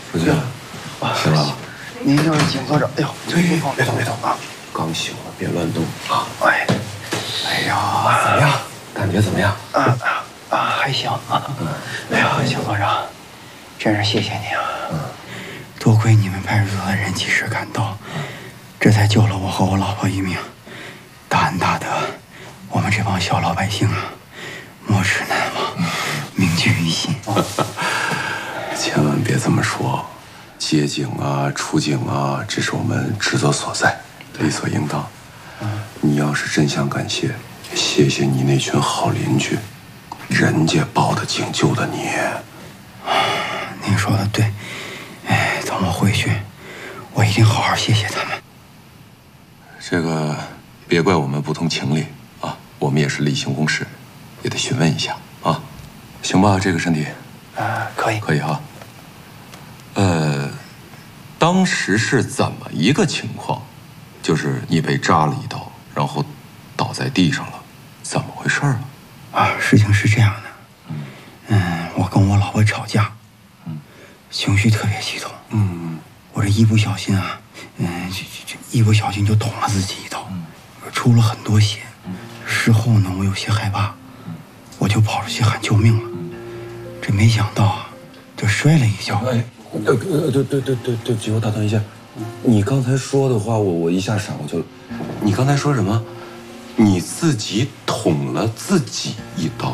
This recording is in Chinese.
出去了，行了。 您就是请坐着。哎呦， 别动啊！刚醒了，别乱动啊！哎呀，怎么样？感觉怎么样？ 还行啊。哎呀，邢所长，真是谢谢你啊！多亏你们派出所的人及时赶到，这才救了我和我老婆一命。大恩大德，我们这帮小老百姓啊，没齿难忘，铭记于心。 千万别这么说，接警啊、出警啊，这是我们职责所在，理所应当。你要是真想感谢，谢谢你那群好邻居，人家报的警救的你。 您说的对，等我回去，我一定好好谢谢他们。 这个别怪我们不通情理啊，我们也是例行公事，也得询问一下啊，行吧？这个身体， 可以， 可以哈。当时是怎么一个情况？就是你被扎了一刀，然后倒在地上了，怎么回事啊？ 事情是这样的，我跟我老婆吵架，情绪特别激动，我这一不小心啊，一不小心就捅了自己一刀，出了很多血。事后呢，我有些害怕，我就跑出去喊救命了。这没想到啊，就摔了一跤。 对不起，我打断一下，你刚才说的话，我一下闪过去了。你刚才说什么？你自己捅了自己一刀？